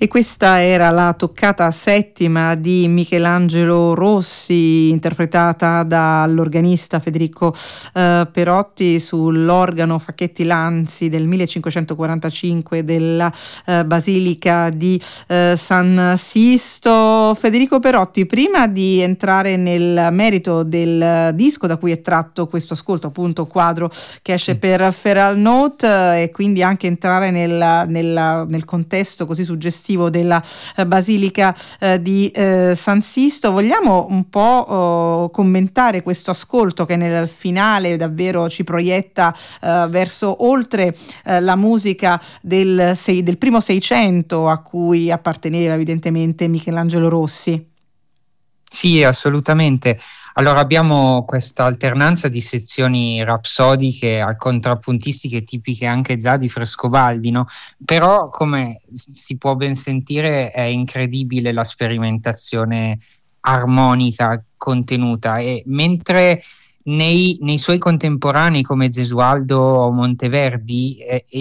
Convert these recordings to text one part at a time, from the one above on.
E questa era la toccata settima di Michelangelo Rossi, interpretata dall'organista Federico Perotti sull'organo Facchetti Lanzi del 1545 della Basilica di San Sisto. Federico Perotti, prima di entrare nel merito del disco da cui è tratto questo ascolto, appunto quadro che esce per Feral Note, e quindi anche entrare nel contesto così suggestivo della Basilica di San Sisto, vogliamo un po' commentare questo ascolto che nel finale davvero ci proietta verso oltre la musica del primo Seicento a cui apparteneva evidentemente Michelangelo Rossi? Sì, assolutamente. Allora abbiamo questa alternanza di sezioni rapsodiche contrappuntistiche tipiche anche già di Frescobaldi, no? Però, come si può ben sentire, è incredibile la sperimentazione armonica contenuta, e mentre nei suoi contemporanei come Gesualdo o Monteverdi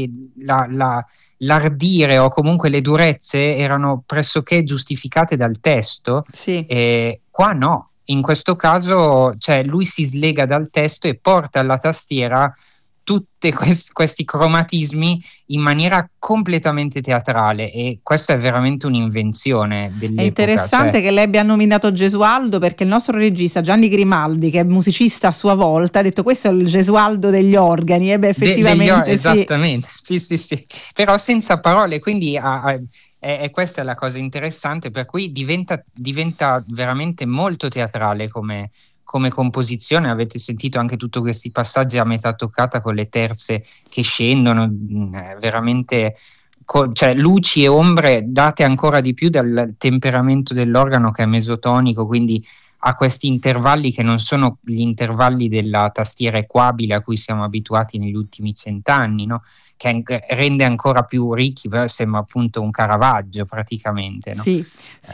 l'ardire o comunque le durezze erano pressoché giustificate dal testo, sì. Qua no. In questo caso, cioè, lui si slega dal testo e porta alla tastiera tutti questi cromatismi in maniera completamente teatrale, e questa è veramente un'invenzione dell'epoca. È interessante che lei abbia nominato Gesualdo, perché il nostro regista Gianni Grimaldi, che è musicista a sua volta, ha detto questo è il Gesualdo degli organi, e beh, effettivamente esattamente, sì. Però senza parole, quindi questa è la cosa interessante, per cui diventa veramente molto teatrale come composizione. Avete sentito anche tutti questi passaggi a metà toccata con le terze che scendono, veramente cioè luci e ombre date ancora di più dal temperamento dell'organo, che è mesotonico, quindi ha questi intervalli che non sono gli intervalli della tastiera equabile a cui siamo abituati negli ultimi 100 anni, no? Che rende ancora più ricchi, sembra appunto un Caravaggio praticamente, no? Sì.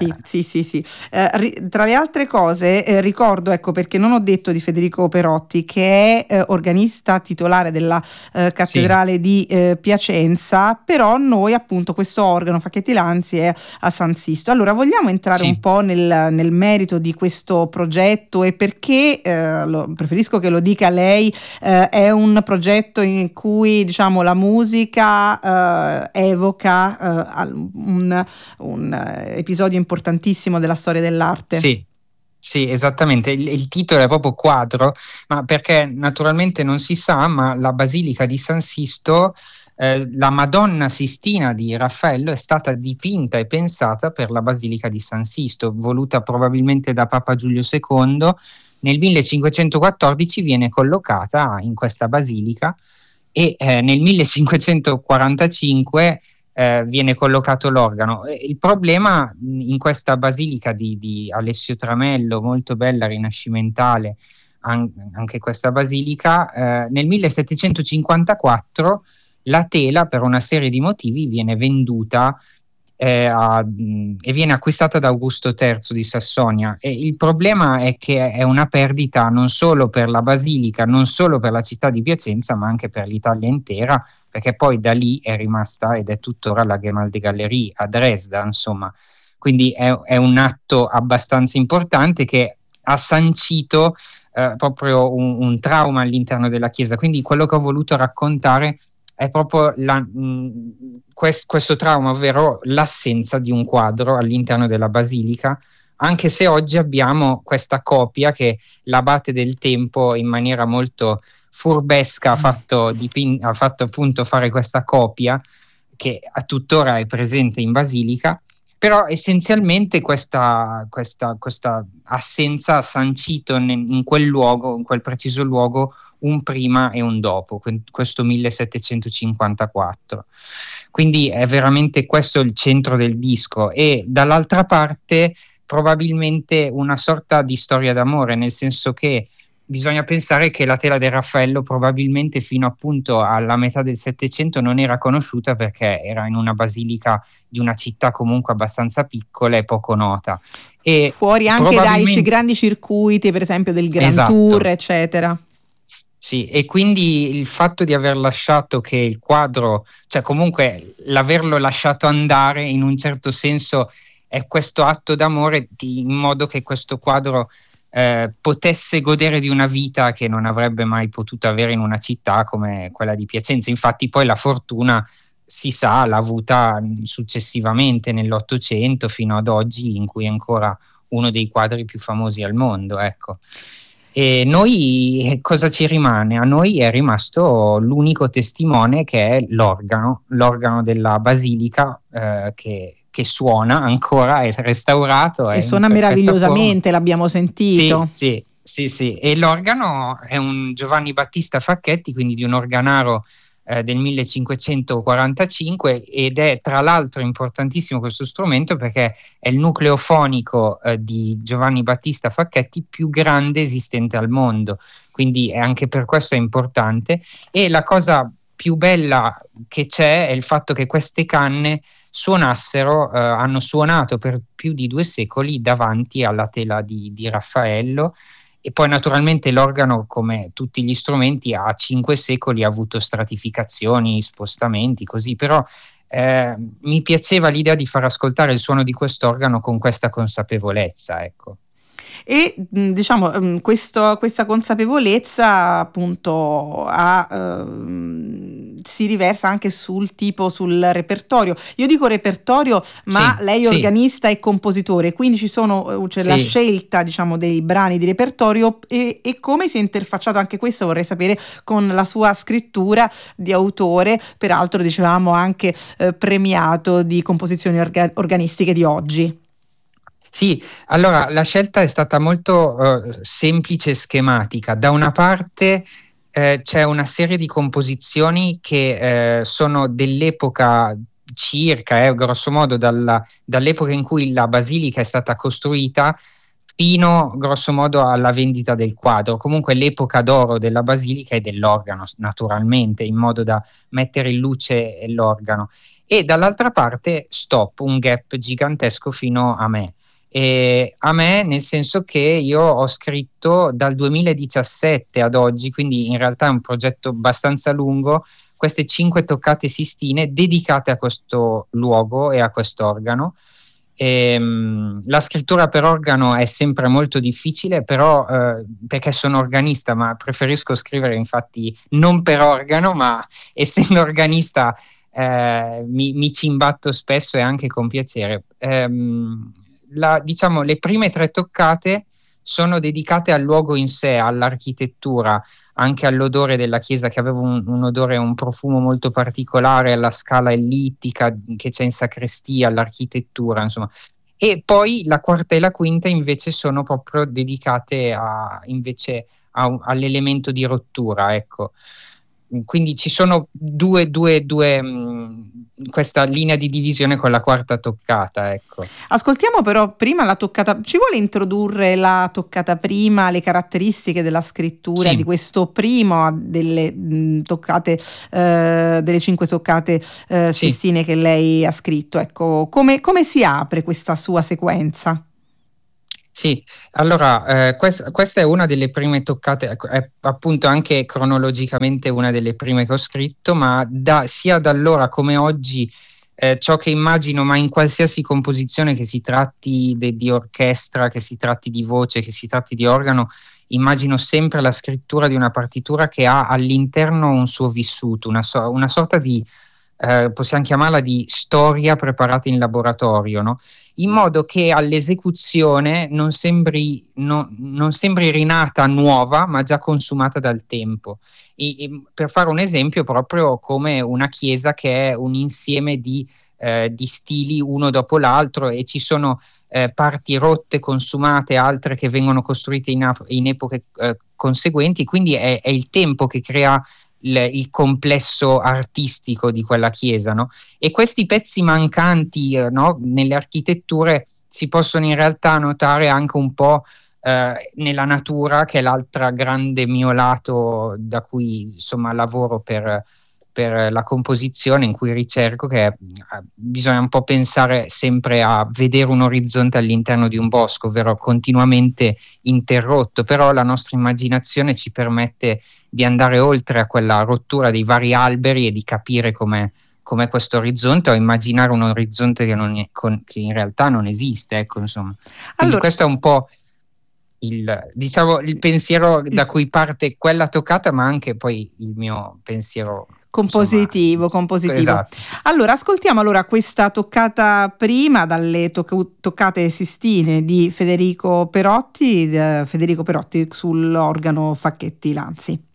Tra le altre cose ricordo, ecco, perché non ho detto di Federico Perotti, che è organista titolare della cattedrale di Piacenza, però noi appunto questo organo Facchetti Lanzi è a San Sisto. Allora vogliamo entrare un po' nel merito di questo progetto, e perché preferisco che lo dica lei. È un progetto in cui, diciamo, la musica evoca un episodio importantissimo della storia dell'arte. Sì, esattamente. Il titolo è proprio quadro, ma perché naturalmente non si sa, ma la Basilica di San Sisto, la Madonna Sistina di Raffaello è stata dipinta e pensata per la Basilica di San Sisto, voluta probabilmente da Papa Giulio II. Nel 1514 viene collocata in questa basilica, e nel 1545 viene collocato l'organo. Il problema in questa basilica di Alessio Tramello, molto bella, rinascimentale, anche questa basilica, nel 1754 la tela, per una serie di motivi, viene venduta e viene acquistata da Augusto III di Sassonia, e il problema è che è una perdita non solo per la basilica, non solo per la città di Piacenza, ma anche per l'Italia intera, perché poi da lì è rimasta ed è tuttora la Gemäldegalerie a Dresda, insomma. Quindi è un atto abbastanza importante che ha sancito proprio un trauma all'interno della Chiesa. Quindi quello che ho voluto raccontare è proprio questo trauma, ovvero l'assenza di un quadro all'interno della basilica, anche se oggi abbiamo questa copia che l'abate del tempo, in maniera molto furbesca, ha fatto appunto fare questa copia che a tuttora è presente in basilica. Però essenzialmente questa assenza ha sancito in quel luogo, in quel preciso luogo, un prima e un dopo, questo 1754. Quindi è veramente questo il centro del disco, e dall'altra parte probabilmente una sorta di storia d'amore, nel senso che bisogna pensare che la tela del Raffaello probabilmente fino appunto alla metà del Settecento non era conosciuta, perché era in una basilica di una città comunque abbastanza piccola e poco nota. E fuori anche dai grandi circuiti, per esempio del Grand Tour, eccetera. Sì, e quindi il fatto di aver lasciato che il quadro, cioè comunque l'averlo lasciato andare in un certo senso è questo atto d'amore in modo che questo quadro potesse godere di una vita che non avrebbe mai potuto avere in una città come quella di Piacenza. Infatti poi la fortuna, si sa, l'ha avuta successivamente nell'Ottocento fino ad oggi, in cui è ancora uno dei quadri più famosi al mondo, ecco. E noi cosa ci rimane? A noi è rimasto l'unico testimone, che è l'organo della basilica, che suona ancora, è restaurato, è E in suona perfetta forma. meravigliosamente, l'abbiamo Sì, sentito. sì, sì, sì. E l'organo è un Giovanni Battista Facchetti, quindi di un organaro del 1545, ed è tra l'altro importantissimo questo strumento perché è il nucleo fonico di Giovanni Battista Facchetti più grande esistente al mondo, quindi anche per questo è importante. E la cosa più bella che c'è è il fatto che queste canne hanno suonato per più di 2 secoli davanti alla tela di Raffaello. E poi naturalmente l'organo, come tutti gli strumenti, a 5 secoli ha avuto stratificazioni, spostamenti, così, però mi piaceva l'idea di far ascoltare il suono di quest'organo con questa consapevolezza, ecco. E diciamo questa consapevolezza appunto si riversa anche sul repertorio. Io dico repertorio, ma Sì, lei è sì, organista e compositore, quindi c'è la sì. scelta, diciamo, dei brani di repertorio e come si è interfacciato, anche questo vorrei sapere, con la sua scrittura di autore, peraltro dicevamo anche premiato di composizioni organistiche di oggi. Sì, allora la scelta è stata molto semplice e schematica. Da una parte c'è una serie di composizioni che sono dell'epoca circa, grosso modo dall'epoca in cui la basilica è stata costruita fino grosso modo alla vendita del quadro. Comunque l'epoca d'oro della basilica e dell'organo, naturalmente, in modo da mettere in luce l'organo. E dall'altra parte stop, un gap gigantesco fino a me. E a me, nel senso che io ho scritto dal 2017 ad oggi, quindi in realtà è un progetto abbastanza lungo, queste 5 toccate sistine dedicate a questo luogo e a quest'organo. La scrittura per organo è sempre molto difficile, però perché sono organista, ma preferisco scrivere infatti non per organo, ma essendo organista mi ci imbatto spesso e anche con piacere. Diciamo, le prime 3 toccate sono dedicate al luogo in sé, all'architettura, anche all'odore della chiesa, che aveva un odore, un profumo molto particolare, alla scala ellittica che c'è in sacrestia, all'architettura, insomma. E poi la quarta e la quinta invece sono proprio dedicate all'elemento di rottura, ecco. Quindi ci sono questa linea di divisione con la quarta toccata, ecco. Ascoltiamo però prima la toccata. Ci vuole introdurre la toccata prima, le caratteristiche della scrittura di Sì, questo primo delle toccate, delle 5 toccate sì. Sistine che lei ha scritto? Ecco, come si apre questa sua sequenza? Sì, allora questa è una delle prime toccate, ecco, è appunto anche cronologicamente una delle prime che ho scritto, ma sia da allora come oggi ciò che immagino, ma in qualsiasi composizione, che si tratti di orchestra, che si tratti di voce, che si tratti di organo, immagino sempre la scrittura di una partitura che ha all'interno un suo vissuto, una sorta di, possiamo chiamarla di storia preparata in laboratorio, no? In modo che all'esecuzione non sembri rinata nuova, ma già consumata dal tempo. Per fare un esempio, proprio come una chiesa che è un insieme di stili uno dopo l'altro, e ci sono parti rotte, consumate, altre che vengono costruite in epoche conseguenti, quindi è il tempo che crea il complesso artistico di quella chiesa, no? E questi pezzi mancanti, no, nelle architetture si possono in realtà notare anche un po' nella natura, che è l'altra grande mio lato da cui insomma lavoro per la composizione in cui ricerco, che bisogna un po' pensare sempre a vedere un orizzonte all'interno di un bosco, ovvero continuamente interrotto, però la nostra immaginazione ci permette di andare oltre a quella rottura dei vari alberi e di capire com'è questo orizzonte, o immaginare un orizzonte che in realtà non esiste, ecco, insomma. Quindi questo è un po' il pensiero da cui parte quella toccata, ma anche poi il mio pensiero compositivo. Esatto. Allora ascoltiamo questa toccata prima dalle toccate Sistine di Federico Perotti sull'organo Facchetti Lanzi.